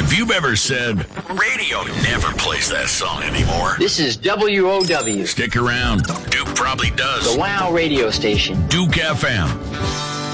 If you've ever said, radio never plays that song anymore. This is WOW. Stick around. Duke probably does. The WOW radio station. Duke FM.